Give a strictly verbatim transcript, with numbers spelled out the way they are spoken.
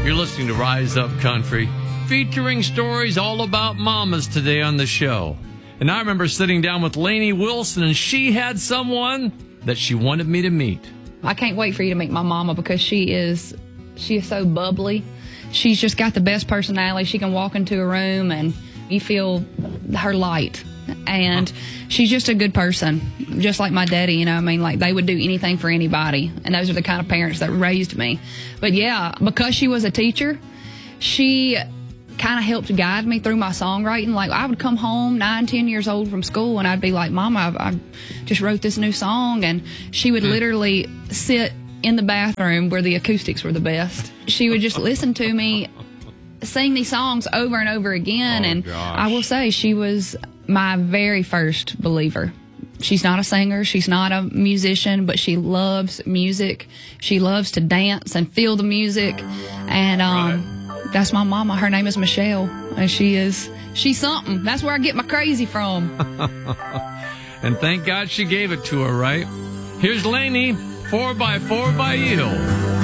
You're listening to Rise Up Country, featuring stories all about mamas today on the show. And I remember sitting down with Lainey Wilson, and she had someone that she wanted me to meet. I can't wait for you to meet my mama because she is she is so bubbly. She's just got the best personality. She can walk into a room and you feel her light. And she's just a good person, just like my daddy, you know. I mean, like, they would do anything for anybody. And those are the kind of parents that raised me. But, yeah, because she was a teacher, she kind of helped guide me through my songwriting. Like, I would come home nine, ten years old from school, and I'd be like, Mama, I, I just wrote this new song. And she would literally sit in the bathroom where the acoustics were the best. She would just listen to me sing these songs over and over again. Oh, and gosh. I will say she was my very first believer. She's not a singer, she's not a musician, but she loves music. She loves to dance and feel the music. And um, right. That's my mama. Her name is Michelle, and she is she's something. That's where I get my crazy from. And thank God she gave it to her, right? Here's Lainey, four by four by you.